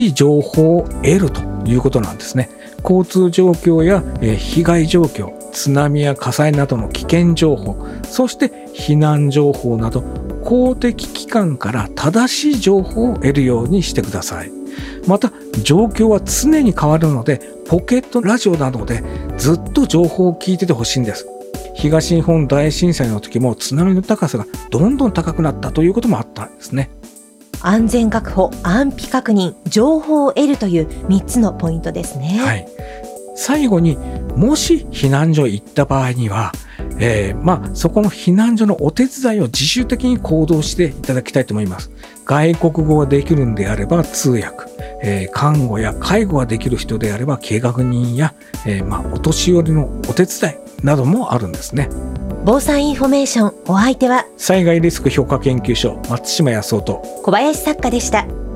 情報を得るということなんですね。交通状況や被害状況、津波や火災などの危険情報、そして避難情報など公的機関から正しい情報を得るようにしてください。また状況は常に変わるので、ポケットラジオなどでずっと情報を聞いててほしいんです。東日本大震災の時も津波の高さがどんどん高くなったということもあったんですね。 安全確保、安否確認、情報を得るという3つのポイントですね。 はい。最後に、もし避難所へ行った場合には、そこの避難所のお手伝いを自主的に行動していただきたいと思います。外国語ができるんであれば通訳、看護や介護ができる人であれば計画人や、お年寄りのお手伝いなどもあるんですね。 防災インフォメーション、お相手は災害リスク評価研究所松島康夫と小林作家でした。